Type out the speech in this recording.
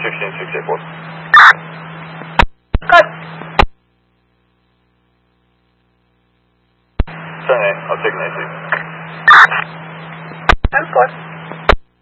1684. Cut. 10-8, I'll take 96. Of course.